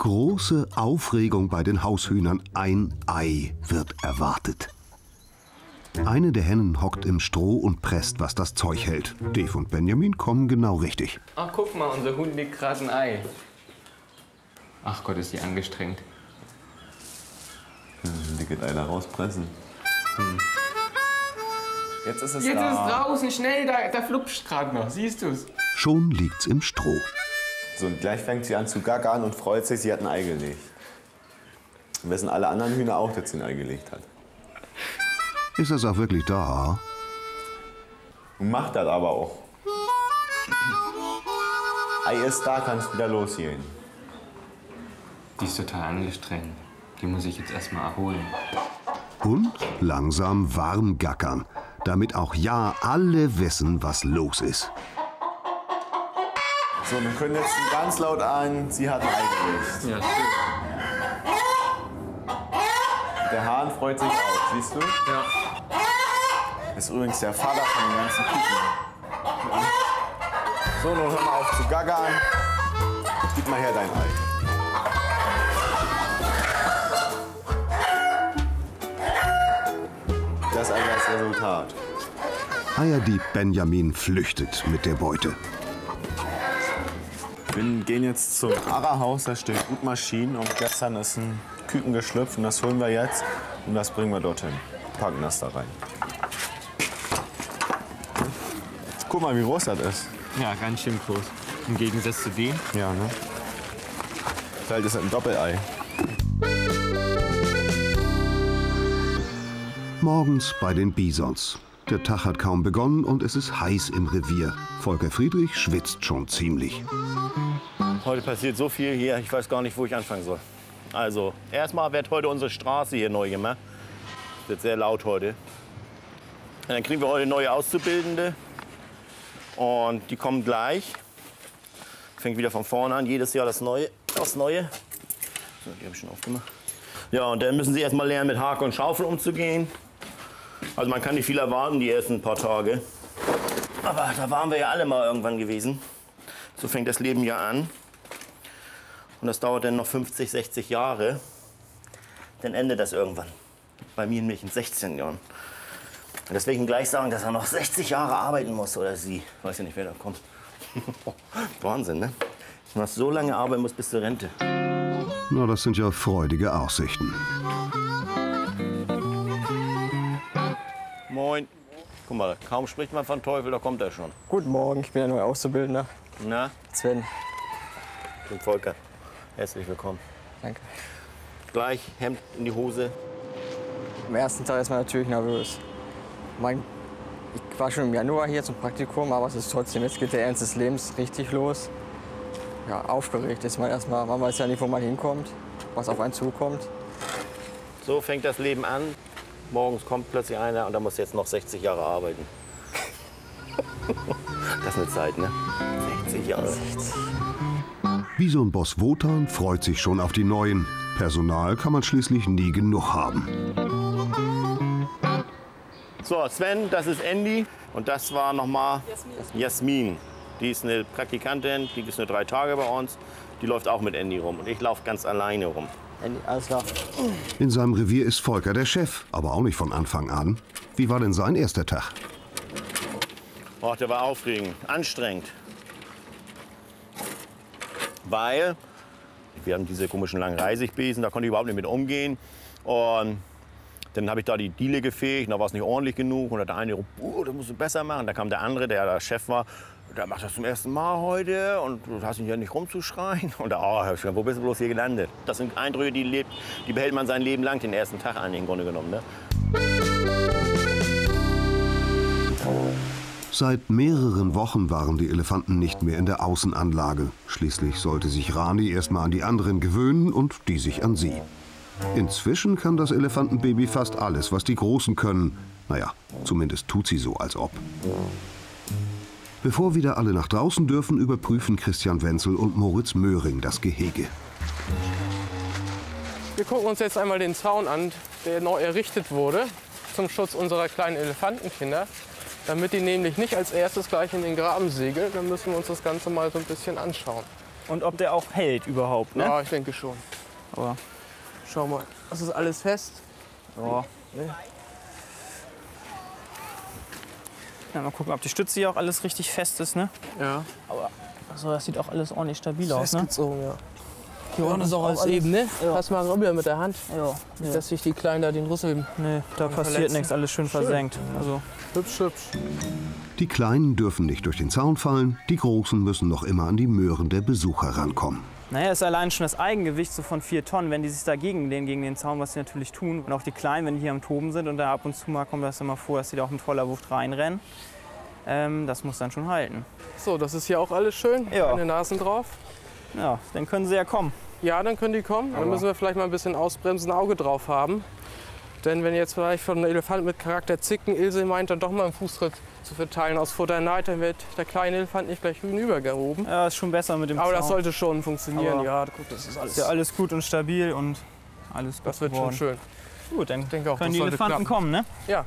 Große Aufregung bei den Haushühnern. Ein Ei wird erwartet. Eine der Hennen hockt im Stroh und presst, was das Zeug hält. Dave und Benjamin kommen genau richtig. Ach, guck mal, unser Huhn legt gerade ein Ei. Ach Gott, ist die angestrengt. Die geht einer rauspressen. Jetzt ist es Jetzt da. ist es draußen, schnell, da flupscht gerade noch, siehst du's? Schon liegt's im Stroh. So, und gleich fängt sie an zu gackern und freut sich, sie hat ein Ei gelegt. Und wissen alle anderen Hühner auch, dass sie ein Ei gelegt hat. Ist es auch wirklich da? Und macht das aber auch. Ei ist da, kannst wieder losgehen. Die ist total angestrengt. Die muss ich jetzt erstmal erholen. Und langsam warm gackern, damit auch ja alle wissen, was los ist. So, wir können jetzt ganz laut an, sie hat ein Ei gelegt. Ja, schön. Der Hahn freut sich auch, siehst du? Ja. Ist übrigens der Vater von den ganzen Küken. So, nun hör mal auf zu gackern. Gib mal her dein Ei. Das ist also das Resultat. Eierdieb Benjamin flüchtet mit der Beute. Wir gehen jetzt zum Arerhaus, da stehen gut Maschinen und gestern ist ein Küken geschlüpft und das holen wir jetzt und das bringen wir dorthin. Packen das da rein. Guck mal, wie groß das ist. Ja, ganz schön groß. Im Gegensatz zu dem. Ja, ne? Vielleicht ist das ein Doppelei. Morgens bei den Bisons. Der Tag hat kaum begonnen und es ist heiß im Revier. Volker Friedrich schwitzt schon ziemlich. Heute passiert so viel hier, ich weiß gar nicht, wo ich anfangen soll. Also, erstmal wird heute unsere Straße hier neu gemacht. Es wird sehr laut heute. Und dann kriegen wir heute neue Auszubildende. Und die kommen gleich. Fängt wieder von vorne an, jedes Jahr das Neue. So, die habe ich schon aufgemacht. Ja, und dann müssen sie erst mal lernen, mit Hake und Schaufel umzugehen. Also man kann nicht viel erwarten, die ersten paar Tage. Aber da waren wir ja alle mal irgendwann gewesen. So fängt das Leben ja an. Und das dauert dann noch 50, 60 Jahre. Dann endet das irgendwann. Bei mir nämlich in 16 Jahren. Und deswegen gleich sagen, dass er noch 60 Jahre arbeiten muss, oder sie. Ich weiß ja nicht, wer da kommt. Wahnsinn, ne? Dass man so lange arbeiten muss bis zur Rente. Na, das sind ja freudige Aussichten. Moin. Guck mal, kaum spricht man von Teufel, da kommt er schon. Guten Morgen, ich bin der neue Auszubildende. Na, Sven. ich bin Volker. Herzlich willkommen. Danke. Gleich Hemd in die Hose. Am ersten Tag ist man natürlich nervös. Ich war schon im Januar hier zum Praktikum, aber es ist trotzdem, jetzt geht der Ernst des Lebens richtig los. Ja, aufgeregt ist man erstmal, man weiß ja nicht, wo man hinkommt, was auf einen zukommt. So fängt das Leben an. Morgens kommt plötzlich einer und da muss jetzt noch 60 Jahre arbeiten. Das ist eine Zeit, ne? 60 Jahre. Bisonboss Wotan freut sich schon auf die Neuen. Personal kann man schließlich nie genug haben. So, Sven, das ist Andy und das war nochmal Jasmin. Die ist eine Praktikantin, die ist nur 3 Tage bei uns. Die läuft auch mit Andy rum und ich laufe ganz alleine rum. Alles klar. In seinem Revier ist Volker der Chef, aber auch nicht von Anfang an. Wie war denn sein erster Tag? Oh, der war aufregend, anstrengend. Weil wir haben diese komischen langen Reisigbesen, da konnte ich überhaupt nicht mit umgehen. Und dann habe ich da die Diele gefegt, da war es nicht ordentlich genug. Und da der eine, das musst du besser machen. Da kam der andere, der der Chef war, der macht das zum ersten Mal heute und du hast ihn ja nicht rumzuschreien. Und da, wo bist du bloß hier gelandet? Das sind Eindrücke, die behält man sein Leben lang, den ersten Tag an, im Grunde genommen. Ne? Seit mehreren Wochen waren die Elefanten nicht mehr in der Außenanlage. Schließlich sollte sich Rani erstmal an die anderen gewöhnen und die sich an sie. Inzwischen kann das Elefantenbaby fast alles, was die Großen können. Naja, zumindest tut sie so, als ob. Bevor wieder alle nach draußen dürfen, überprüfen Christian Wenzel und Moritz Möhring das Gehege. Wir gucken uns jetzt einmal den Zaun an, der neu errichtet wurde zum Schutz unserer kleinen Elefantenkinder. Damit die nämlich nicht als erstes gleich in den Graben segeln, dann müssen wir uns das Ganze mal so ein bisschen anschauen. und ob der auch hält überhaupt, ne? Ja, ich denke schon. Aber Schau mal, das ist alles fest. ja. Ja, mal gucken, ob die Stütze hier auch alles richtig fest ist, ne? Ja. Also das sieht auch alles ordentlich stabil aus, ne? Festgezogen, ja. Hier unten ist auch alles eben, ne? Pass mal rüber mit der Hand. Ja. Nicht, dass sich die Kleinen da den Rüssel... Nee, da passiert verletzen. nichts, alles schön versenkt. Also Hübsch, hübsch. Die Kleinen dürfen nicht durch den Zaun fallen, die Großen müssen noch immer an die Möhren der Besucher rankommen. naja, ist allein schon das Eigengewicht so von 4 Tonnen, wenn die sich dagegen lehnen, gegen den Zaun, was sie natürlich tun. Und auch die Kleinen, wenn die hier am Toben sind und da ab und zu mal kommt das immer vor, dass die da auch mit voller Wucht reinrennen. Das muss dann schon halten. So, das ist hier auch alles schön. Ja. Keine Nasen drauf. Ja, dann können sie ja kommen. Ja, dann können die kommen. Dann müssen wir vielleicht mal ein bisschen ausbremsen, ein Auge drauf haben. Denn wenn jetzt vielleicht von einem Elefant mit Charakter Zicken Ilse meint, dann doch mal einen Fußtritt zu verteilen aus Futter Neid, dann wird der kleine Elefant nicht gleich hinübergehoben. Ja, ist schon besser mit dem Aber Zaun. das sollte schon funktionieren. Aber Ja, guck, das ist alles. Ist ja alles gut und stabil und alles gut Das wird schon geworden. schön. Gut, dann denke auch, können das die sollte Elefanten klappen. kommen, ne? Ja.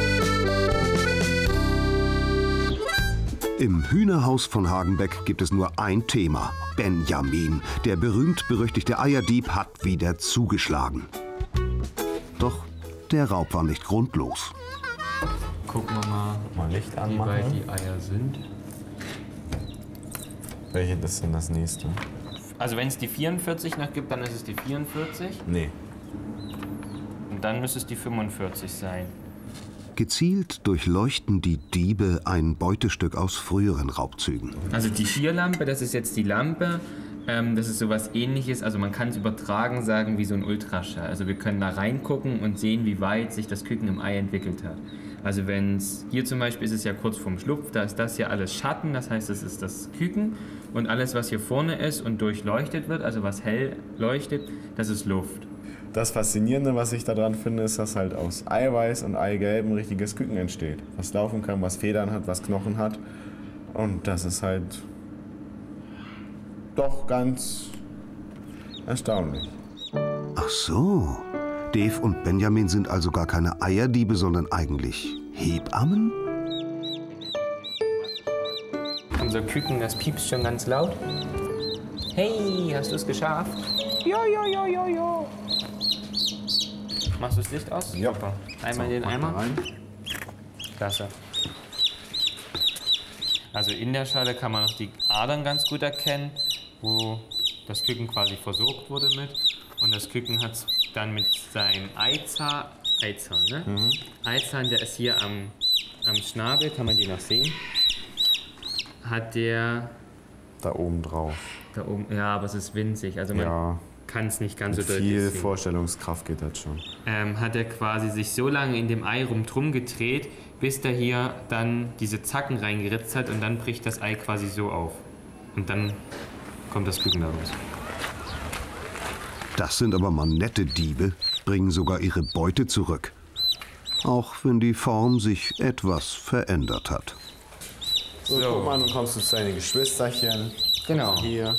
Im Hühnerhaus von Hagenbeck gibt es nur ein Thema. Benjamin, der berühmt-berüchtigte Eierdieb, hat wieder zugeschlagen. Doch der Raub war nicht grundlos. Gucken wir mal, Licht wie weit die Eier sind. Welche ist denn das nächste? Also wenn es die 44 noch gibt, dann ist es die 44. Nee. Und dann müsste es die 45 sein. Gezielt durchleuchten die Diebe ein Beutestück aus früheren Raubzügen. Also die Schierlampe, das ist jetzt die Lampe. Das ist sowas Ähnliches, also man kann es übertragen sagen wie so ein Ultraschall. Also wir können da reingucken und sehen, wie weit sich das Küken im Ei entwickelt hat. Also wenn es, hier zum Beispiel ist es ja kurz vorm Schlupf, da ist das hier alles Schatten, das heißt, das ist das Küken. Und alles, was hier vorne ist und durchleuchtet wird, also was hell leuchtet, das ist Luft. Das Faszinierende, was ich daran finde, ist, dass halt aus Eiweiß und Eigelb ein richtiges Küken entsteht. Was laufen kann, was Federn hat, was Knochen hat. Und das ist halt doch ganz erstaunlich. Ach so, Dave und Benjamin sind also gar keine Eierdiebe, sondern eigentlich Hebammen? Unser Küken, das piepst schon ganz laut. Hey, hast du es geschafft? Ja, ja, ja, ja, ja. Machst du das Licht aus? Ja. Super. Einmal den Eimer. Klasse. Also in der Schale kann man noch die Adern ganz gut erkennen, wo das Küken quasi versorgt wurde mit. Und das Küken hat dann mit seinem Eizahn, ne? Eizahn, der ist hier am Schnabel, kann man den noch sehen. Hat der Da oben drauf. da oben, ja, aber es ist winzig, also man Ja, kann es nicht ganz mit so deutlich viel sehen. Vorstellungskraft geht das schon. Hat er quasi sich so lange in dem Ei drum gedreht, bis der hier dann diese Zacken reingeritzt hat und dann bricht das Ei quasi so auf. Und dann kommt das Küken da raus. Das sind aber mal nette Diebe, bringen sogar ihre Beute zurück. Auch wenn die Form sich etwas verändert hat. So, guck mal, nun kommst du zu deinen Geschwisterchen. Genau. Hier.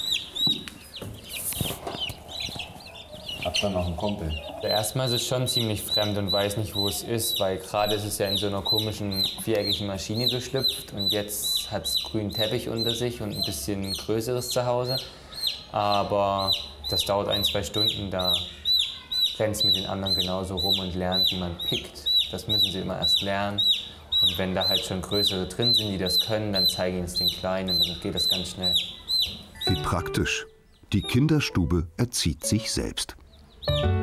Hab dann noch einen Kumpel. Erstmal ist es schon ziemlich fremd und weiß nicht, wo es ist, weil gerade ist es ja in so einer komischen viereckigen Maschine geschlüpft und jetzt hat es grünen Teppich unter sich und ein bisschen größeres Zuhause. Aber das dauert 1-2 Stunden, da rennt es mit den anderen genauso rum und lernt, wie man pickt. Das müssen sie immer erst lernen. Und wenn da halt schon größere drin sind, die das können, dann zeigen ihnen es den Kleinen und dann geht das ganz schnell. Wie praktisch. Die Kinderstube erzieht sich selbst.